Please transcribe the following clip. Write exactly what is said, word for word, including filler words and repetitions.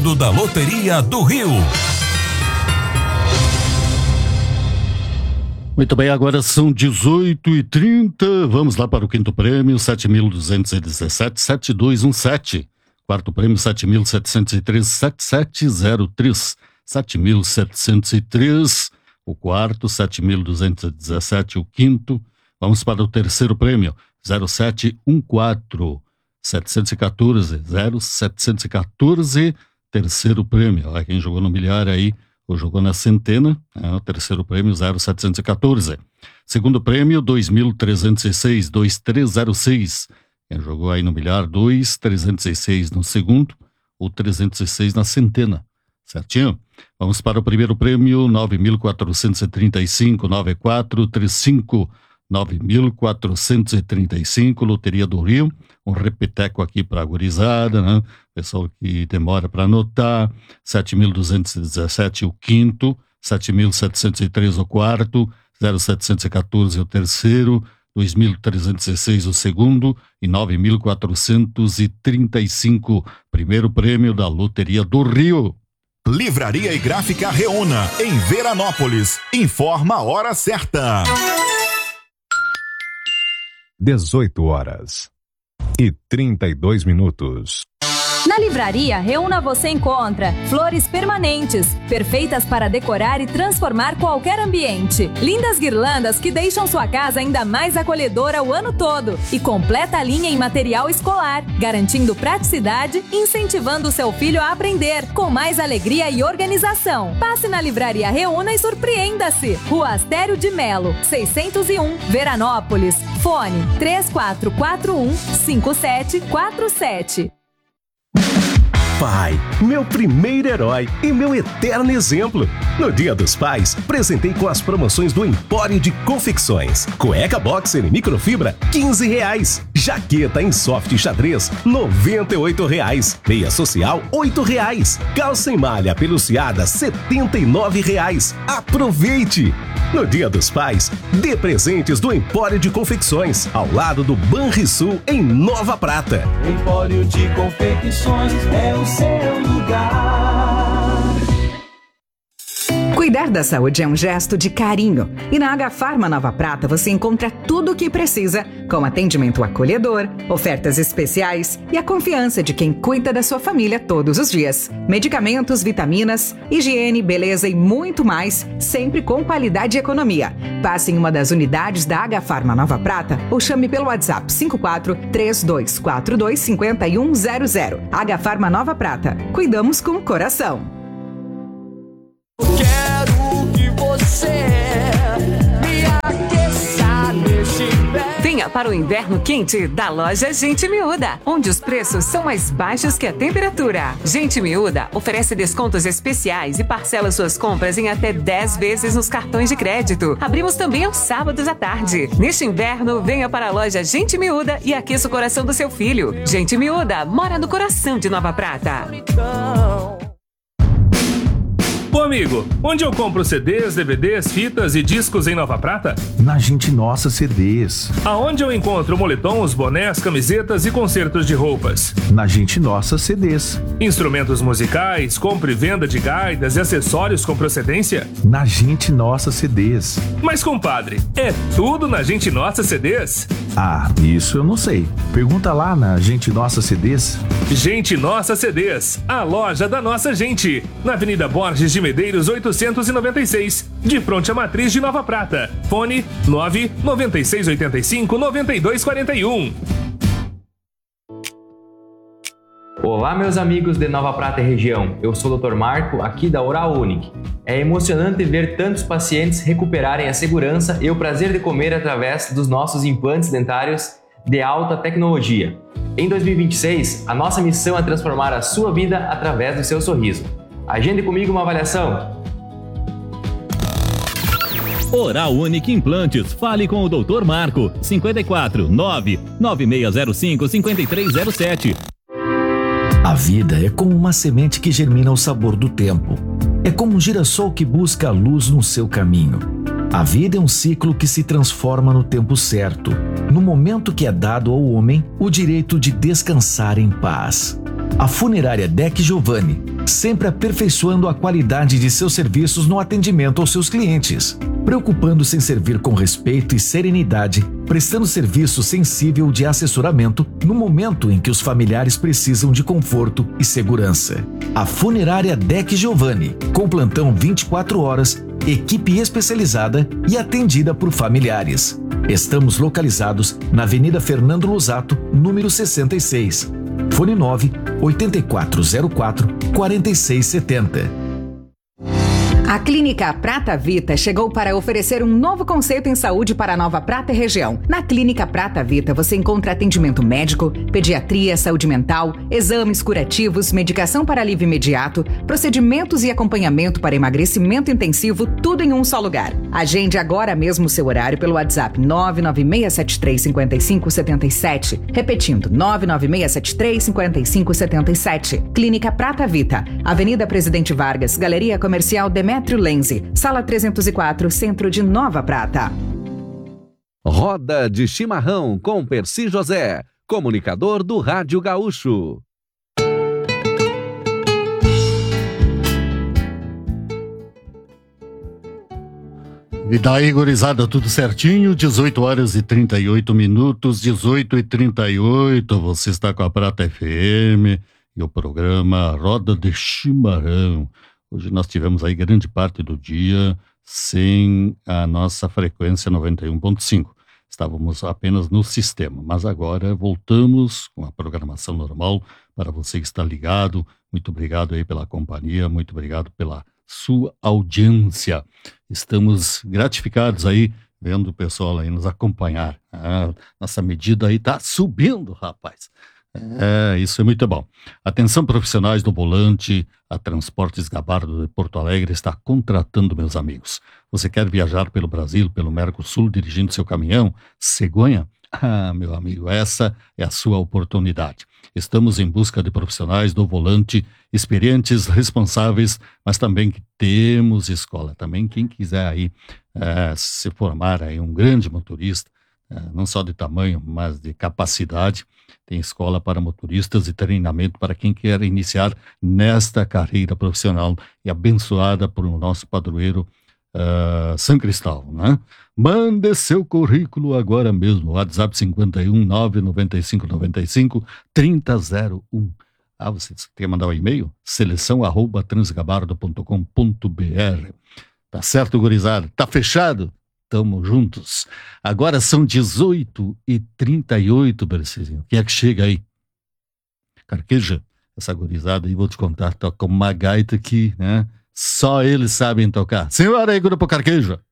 do da Loteria do Rio. Muito bem, agora são dezoito e trinta. Vamos lá para o quinto prêmio, sete mil duzentos e dezessete, sete dois um sete. Quarto prêmio, sete mil setecentos e três, sete sete zero três. sete mil setecentos e três. O quarto, sete mil duzentos e dezessete. O quinto. Vamos para o terceiro prêmio, zero sete um quatro. setecentos e quatorze, zero setecentos e quatorze. Terceiro prêmio. Olha quem jogou no milhar aí. Ou jogou na centena, é, o terceiro prêmio, zero setecentos e quatorze. Segundo prêmio, dois mil trezentos e seis, dois três zero seis. Quem jogou aí no milhar, dois trezentos e seis no segundo, ou trezentos e seis na centena. Certinho? Vamos para o primeiro prêmio, nove mil quatrocentos e trinta e cinco, nove quatro três cinco. nove mil quatrocentos e trinta e cinco, Loteria do Rio. Um repeteco aqui para a gurizada, né? Pessoal que demora para anotar. sete mil duzentos e dezessete, o quinto. sete mil setecentos e três, o quarto. zero setecentos e quatorze, o terceiro. dois mil trezentos e seis, o segundo. E nove mil quatrocentos e trinta e cinco, primeiro prêmio da Loteria do Rio. Livraria e Gráfica Reúna, em Veranópolis. Informa a hora certa. dezoito horas e trinta e dois minutos. Na Livraria Reúna você encontra flores permanentes, perfeitas para decorar e transformar qualquer ambiente. Lindas guirlandas que deixam sua casa ainda mais acolhedora o ano todo. E completa a linha em material escolar, garantindo praticidade e incentivando seu filho a aprender, com mais alegria e organização. Passe na Livraria Reúna e surpreenda-se. Rua Astério de Melo, seiscentos e um, Veranópolis. Fone três quatro quatro um, cinco sete quatro sete. Pai, meu primeiro herói e meu eterno exemplo. No Dia dos Pais, presentei com as promoções do Empório de Confecções. Cueca boxer em microfibra, quinze reais. Jaqueta em soft xadrez, noventa e oito reais. Meia social, oito reais. Calça em malha peluciada, setenta e nove reais. Aproveite! No Dia dos Pais, dê presentes do Empório de Confecções, ao lado do Banrisul, em Nova Prata. Empório de Confecções é o seu lugar. Cuidar da saúde é um gesto de carinho. E na Agafarma Nova Prata você encontra tudo o que precisa, com atendimento acolhedor, ofertas especiais e a confiança de quem cuida da sua família todos os dias. Medicamentos, vitaminas, higiene, beleza e muito mais, sempre com qualidade e economia. Passe em uma das unidades da Agafarma Nova Prata ou chame pelo WhatsApp cinco quatro três dois quatro dois cinco um zero zero. Agafarma Nova Prata. Cuidamos com o coração. Quero que você me aqueça nesse inverno. Venha para o inverno quente da loja Gente Miúda, onde os preços são mais baixos que a temperatura. Gente Miúda oferece descontos especiais e parcela suas compras em até dez vezes nos cartões de crédito. Abrimos também aos sábados à tarde. Neste inverno, venha para a loja Gente Miúda e aqueça o coração do seu filho. Gente Miúda mora no coração de Nova Prata. Ô amigo, onde eu compro C Ds, D V Ds, fitas e discos em Nova Prata? Na Gente Nossa C Ds. Aonde eu encontro moletons, bonés, camisetas e concertos de roupas? Na Gente Nossa C Ds. Instrumentos musicais, compra e venda de gaitas e acessórios com procedência? Na Gente Nossa C Ds. Mas compadre, é tudo na Gente Nossa C Ds? Ah, isso eu não sei. Pergunta lá na Gente Nossa C Ds. Gente Nossa C Ds, a loja da nossa gente. Na Avenida Borges de Medeiros oitocentos e noventa e seis, de frente à matriz de Nova Prata. Fone nove nove seis oito cinco nove dois quatro um. Olá, meus amigos de Nova Prata e região. Eu sou o doutor Marco, aqui da Oral Unique. É emocionante ver tantos pacientes recuperarem a segurança e o prazer de comer através dos nossos implantes dentários de alta tecnologia. Em dois mil e vinte e seis, a nossa missão é transformar a sua vida através do seu sorriso. Agende comigo uma avaliação. Oral Unique Implantes. Fale com o doutor Marco. cinco quatro nove nove seis zero cinco cinco três zero sete. A vida é como uma semente que germina o sabor do tempo. É como um girassol que busca a luz no seu caminho. A vida é um ciclo que se transforma no tempo certo, no momento que é dado ao homem o direito de descansar em paz. A Funerária Deck Giovanni, sempre aperfeiçoando a qualidade de seus serviços no atendimento aos seus clientes, preocupando-se em servir com respeito e serenidade, prestando serviço sensível de assessoramento no momento em que os familiares precisam de conforto e segurança. A Funerária Deck Giovanni, com plantão vinte e quatro horas, equipe especializada e atendida por familiares. Estamos localizados na Avenida Fernando Lusato, número sessenta e seis. Fone nove oito quatro zero quatro quatro seis sete zero. A Clínica Prata Vita chegou para oferecer um novo conceito em saúde para a Nova Prata e região. Na Clínica Prata Vita você encontra atendimento médico, pediatria, saúde mental, exames curativos, medicação para alívio imediato, procedimentos e acompanhamento para emagrecimento intensivo, tudo em um só lugar. Agende agora mesmo seu horário pelo WhatsApp nove nove seis sete três cinco cinco sete sete. Repetindo, nove nove seis sete três cinco cinco sete sete. Clínica Prata Vita, Avenida Presidente Vargas, Galeria Comercial Demetrio Lenze, Sala trezentos e quatro, Centro de Nova Prata. Roda de Chimarrão com Percy José, comunicador do Rádio Gaúcho. E daí, gurizada, tudo certinho? dezoito horas e trinta e oito minutos, dezoito e trinta e oito. Você está com a Prata F M e o programa Roda de Chimarrão. Hoje nós tivemos aí grande parte do dia sem a nossa frequência noventa e um ponto cinco. Estávamos apenas no sistema, mas agora voltamos com a programação normal para você que está ligado. Muito obrigado aí pela companhia, muito obrigado pela sua audiência. Estamos gratificados aí vendo o pessoal aí nos acompanhar. Ah, nossa medida aí está subindo, rapaz. É, isso é muito bom. Atenção profissionais do volante, a Transportes Gabardo de Porto Alegre está contratando, meus amigos. Você quer viajar pelo Brasil, pelo Mercosul, dirigindo seu caminhão, cegonha? Ah, meu amigo, essa é a sua oportunidade. Estamos em busca de profissionais do volante, experientes, responsáveis, mas também que temos escola. Também quem quiser aí é, se formar aí um grande motorista, é, não só de tamanho, mas de capacidade. Tem escola para motoristas e treinamento para quem quer iniciar nesta carreira profissional e abençoada por o nosso padroeiro uh, São Cristal, né? Mande seu currículo agora mesmo. WhatsApp cinco um nove nove cinco nove cinco três zero zero um. Ah, você quer mandar um e-mail? seleção arroba transgabardo ponto com ponto br. Tá certo, gurizada? Tá fechado? Tamo juntos. Agora são dezoito e trinta e oito, Bercezinho. Quem é que chega aí? Carqueja, essa gurizada aí, vou te contar, toca uma gaita que, né? Só eles sabem tocar. Senhora aí, Grupo Carqueja.